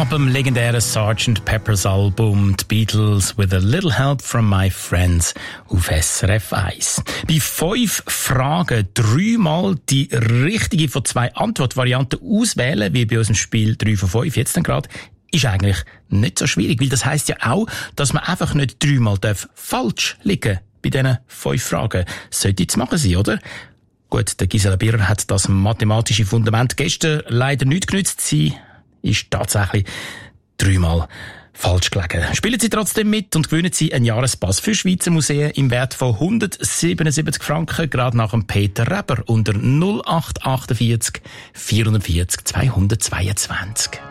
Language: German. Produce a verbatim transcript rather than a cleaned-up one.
beim legendären Sergeant Pepper's Album «The Beatles with a Little Help from My Friends» auf S R F eins. Bei fünf Fragen dreimal die richtige von zwei Antwortvarianten auswählen, wie bei unserem Spiel drei von fünf jetzt dann gerade, ist eigentlich nicht so schwierig, weil das heisst ja auch, dass man einfach nicht dreimal falsch liegen darf bei diesen fünf Fragen. Sollte zu machen sein, oder? Gut, der Gisela Birrer hat das mathematische Fundament gestern leider nicht genützt. Sie ist tatsächlich dreimal falsch gelegen. Spielen Sie trotzdem mit und gewinnen Sie einen Jahrespass für Schweizer Museen im Wert von hundertsiebenundsiebzig Franken, gerade nach dem Peter Reber unter null acht achtundvierzig vierundvierzig zweihundertzweiundzwanzig.